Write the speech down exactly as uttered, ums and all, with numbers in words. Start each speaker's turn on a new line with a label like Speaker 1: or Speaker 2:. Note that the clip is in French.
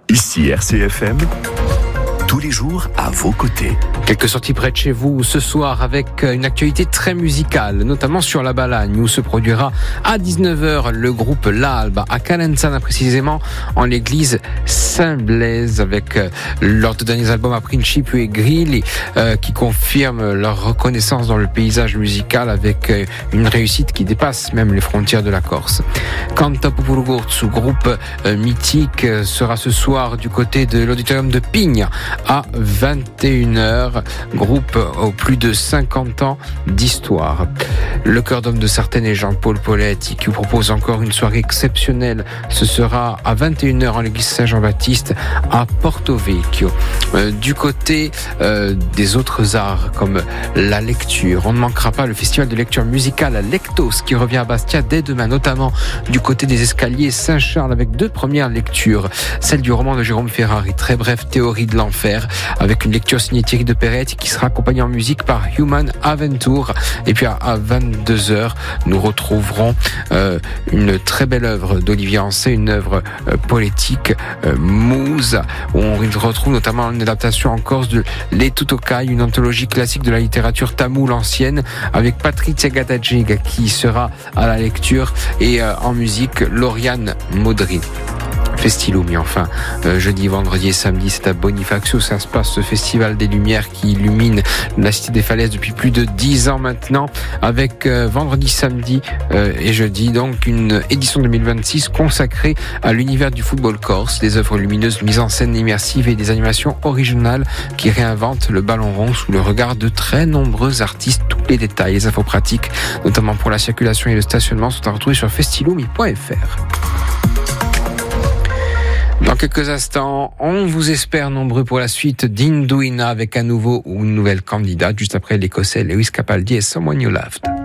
Speaker 1: Ici R C F M, tous les jours à vos côtés.
Speaker 2: Quelques sorties près de chez vous ce soir avec une actualité très musicale, notamment sur la Balagne où se produira à dix-neuf heures le groupe L'Alba à Calenzana, précisément en l'église Saint-Blaise, avec leurs deux derniers albums à Principio et Grilli euh, qui confirment leur reconnaissance dans le paysage musical avec euh, une réussite qui dépasse même les frontières de la Corse. Canta Pupurugurtsu, groupe euh, mythique, euh, sera ce soir du côté de l'auditorium de Pigna à vingt et une heures. Groupe aux plus de cinquante ans d'histoire. Le cœur d'homme de Sartène et Jean-Paul Poletti qui vous propose encore une soirée exceptionnelle. Ce sera à vingt et une heures en l'église Saint-Jean-Baptiste à Porto Vecchio. Euh, du côté euh, des autres arts comme la lecture, on ne manquera pas le festival de lecture musicale à Lectos qui revient à Bastia dès demain, notamment du côté des escaliers Saint-Charles avec deux premières lectures. Celle du roman de Jérôme Ferrari, très bref, Théorie de l'enfer, avec une lecture signée Thierry de Peretti qui sera accompagné en musique par Human Aventure. Et puis à vingt-deux heures, nous retrouverons euh, une très belle œuvre d'Olivier Ancet, une œuvre euh, poétique, euh, Muse, où on retrouve notamment une adaptation en corse de Les Tutokai, une anthologie classique de la littérature tamoule ancienne, avec Patrizia Gadajig qui sera à la lecture, et euh, en musique, Lauriane Maudry. Festilumi, enfin, euh, jeudi, vendredi et samedi, c'est à Bonifacio, ça se passe, ce festival des Lumières qui illumine la Cité des Falaises depuis plus de dix ans maintenant, avec euh, vendredi, samedi euh, et jeudi, donc une édition deux mille vingt-six consacrée à l'univers du football corse, des œuvres lumineuses, mises en scène immersives et des animations originales qui réinventent le ballon rond sous le regard de très nombreux artistes. Tous les détails, les infos pratiques, notamment pour la circulation et le stationnement, sont à retrouver sur festilumi point f r. Dans quelques instants, on vous espère nombreux pour la suite d'Induina avec un nouveau ou une nouvelle candidate, juste après l'Écossais Lewis Capaldi et Someone You Loved.